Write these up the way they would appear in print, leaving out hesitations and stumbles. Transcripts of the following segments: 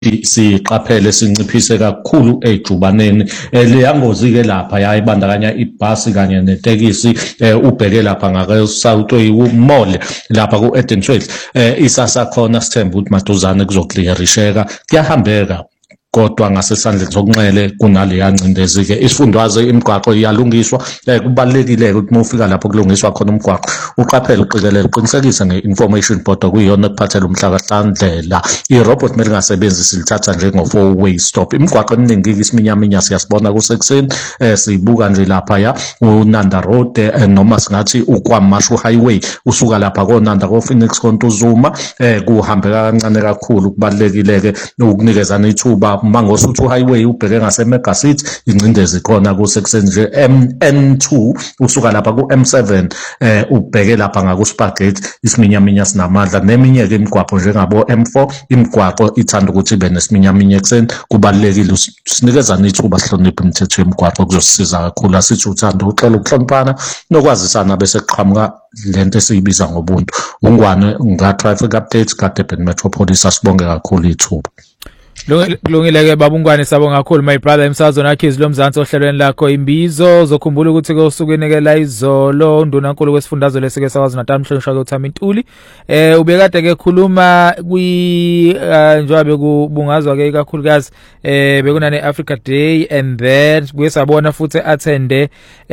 siqaphele sinciphise kakhulu ejubaneni leya ngozi ke lapha yayibandakanya ibhasi kanye netekisi ubheke lapha ngake Southway Mall lapha ku Edenswell isasakhona sithemba ukuthi maduzane kuzoklierisheka kuyahambeka kodwa ngasesandleni sokunxele kunaleya ncindezi ke isifundwaze imigwaqo iyalungiswa kubalekile ukuthi mufika lapho kulungiswa khona umgwaqo uqaphele uqikelele uqinisekise nge-information board okuyiyona ekuphathela umhlakahlandlela irobot kumele ingasebenzi silithatha njengo-4-way stop imigwaqo eminingi isiminyaminya siyasibona kusekuseni siyibuka nje lapha ya uNanda Road noma singathi ukwaMashu Highway usuka lapha koNanda ko-Phoenix koNtuzuma kuhambeka kancane kakhulu kubalekile ke ukunikezana ithuba mangosuthi highway ubheke ngaseMega City ingcindezi khona kusekuseni nje N2 usuka lapha ku M7 ubheke lapha ngakuSpaghetti isiminyaminya sinamandla neminye ke imigwaqo njengabo M4 imigwaqo ithanda ukuthi ibe nesiminyaminya ekseni kubalekile sinikezana ithuba sihloniphe imithetho yemigwaqo kuzosisiza kakhulu asithi uthando uxolo ukuhloniphana nokwazisana bese kuqhamuka lento esiyibiza ngobuntu ungwane nga traffic updates kaDurban Metropolis asibonge kakhulu ithuba Kulungile-ke babungwane sabonga kakhulu my brother emsazweni akhizi lomzansi ohlelweni lakho imbizo zokhumbula ukuthi ke usukwini ke la izolo undunankulu wesifundazwe lesike saKwaZulu-Natal mhlonishwa ke uThami Ntuli ubekade ke khuluma njengoba kubungazwa ke ikakhulukazi bekunane Africa Day and then kuyesabona futhi attende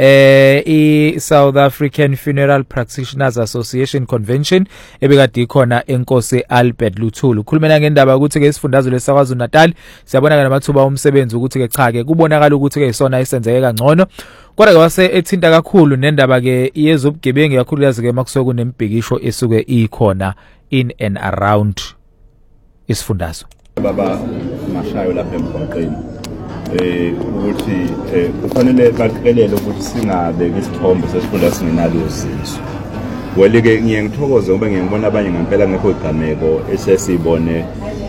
i-South African Funeral Practitioners Association Convention ebekade ikhona eNkosi Albert Luthulu ukhulumela ngendaba ukuthi ke isifundazwe lesakwaZulu Natal siyabona ke namathuba omsebenzi ukuthi ke cha ke kubonakala ukuthi ke isona isenzeke kangcono kodwa ke wase ethinta kakhulu nendaba ke yezobugebengu kakhulukazi ke makusuke kunembhikisho esuke ikhona in and around isifundazwe baba mashayo lapha emgwaqeni ukuthi kufanele baqikelele ukuthi singabeki isithombe sesifunda singenalo usizo welike ngiyangithokoza ngoba ngiyabona abanye ngempela ngekho igameko esesibone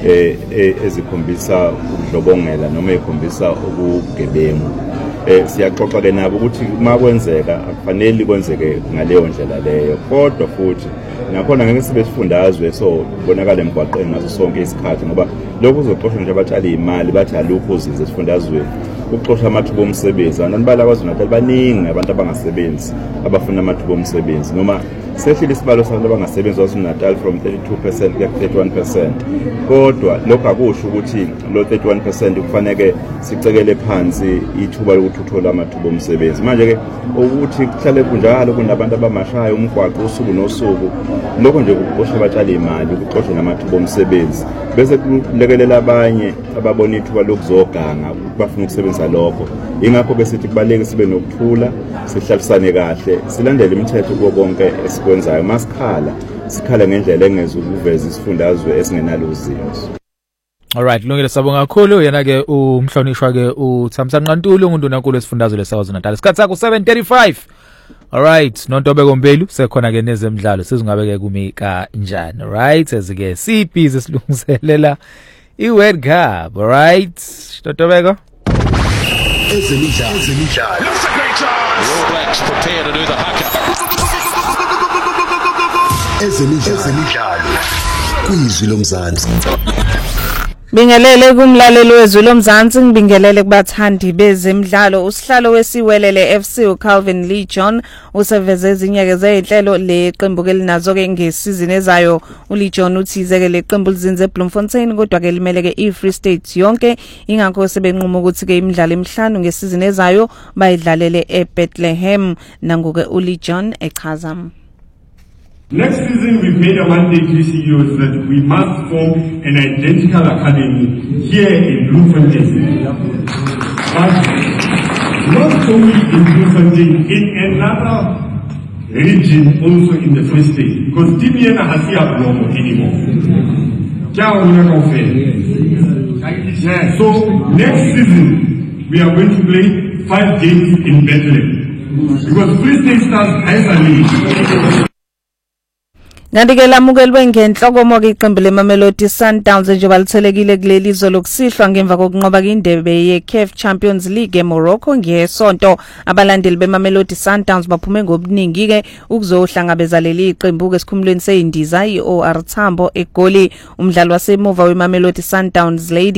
ezikhombisa ukudlobongela noma ekhombisa ukugebengu siyaxoxa ke nabo ukuthi makwenzeka akufanele kwenzeke ngaleyo ndlela leyo kodwa futhi nakhona ngeke sibe sifundazwe so bonakala emgwaqeni ngaso sonke isikhathi ngoba lokho uzoxoxa nje abatshali imali bathi alukho uzinze sifundazweni ukuxoxa amathuba omsebenzi ananibala kwaZulu-Natal baningi abantu abangasebenzi abafuna amathuba omsebenzi noma sehlile isibalo sabantu abangasebenzi kwaZulu-Natal from 32% kuya 31% kodwa lokho akusho ukuthi lo 31% kufanele sicekele phansi ithuba lokuthi uthola amathuba omsebenzi manje ke ukuthi kuhlale kunjalo kunabantu abamashayo umgwaqo usuku nosuku lokho nje ukuxoxa abatshali imali ukuxoxa namathuba omsebenzi bese kulekelela abanye ababona ithuba lokuzoganga bafuna ukusebenza lokho ingakho ke sithi kubaleke sibe nokuthula sihlalisane kahle silandele imithetho kubo konke esikwenzayo sikhala ngendlela engeze ukuveza isifundazwe esingenalo uzinzo. Alright lungile sabonga kakhulu yena ke umhlonishwa ke uThamsanqa Ntuli ungundunankulu wesifundazwe leSaKwaZulu-Natal isikhathi sakho 7:35. Alright nontobeko Mbelu sekhona ke nezemidlalo sizingabe ke kumi kanjani right ezike sibhizi silungiselela iWorld Cup alright nontobeko ezemidlalo looks a great chance All Blacks prepare to do the haka ezemidlalo kwizwi lomzansi Bingelele kumlaleli wezwi lomzansi ngibingelele kubathandi bezemidlalo usihlalo wesiwelele FC uCalvin Lee John useveze ezinyeke zezinhlelo leqembu ke linazo ke ngesizini ezayo uLee John uthize ke leqembu lizinze eBloemfontein kodwa ke limele ke iFree State yonke ingakho sebenquma ukuthi ke imidlalo emihlanu ngesizini ezayo bayidlalele eBethlehem nangoke uLee John echaza Next season, we've made a mandate to CEOs that we must form an identical academy here in Bloemfontein. But not only in Bloemfontein, in another region also in the Free State. Because Timiana has here Blomo anymore. So, next season, we are going to play 5 games in Bethlehem. Because Free State Stars has a league. Kanti-ke lamukelwe ngenhlokomo ke iqembu leMamelodi Sundowns njengoba lithelekile kuleli izolo lokusihlwa ngemva kokunqoba indebe ye-CAF Champions League eMorocco ngesonto. Abalandeli beMamelodi Sundowns baphume ngobuningi ke ukuzohlangabeza leli iqembu ke sikhumulweni seyindiza iOR Tambo egoli. Umdlalo wasemuva weMamelodi Sundowns Lady